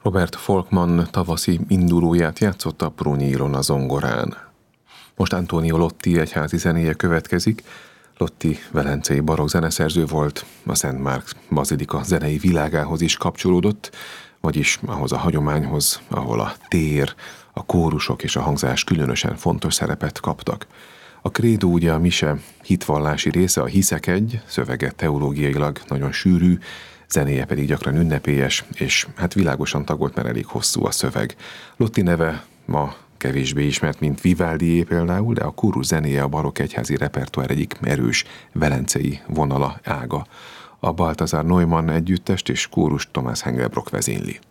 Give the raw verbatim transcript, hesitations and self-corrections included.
Robert Volkmann tavaszi indulóját játszotta Prunyi Ilona zongorán. Most Antonio Lotti egyházi zenéje következik. Lotti velencei barokk zeneszerző volt, a Szent Márk bazilika zenei világához is kapcsolódott, vagyis ahhoz a hagyományhoz, ahol a tér, a kórusok és a hangzás különösen fontos szerepet kaptak. A krédó ugye a mise hitvallási része, a hiszekedj, szövege teológiailag nagyon sűrű, zenéje pedig gyakran ünnepélyes, és hát világosan tagolt, mert elég hosszú a szöveg. Lotti neve ma kevésbé ismert, mint Vivaldié például, de a kórus zenéje a barokk egyházi repertoár egyik erős velencei vonala, ága. A Balthasar Neumann együttest és kórust Thomas Hengelbrock vezényli.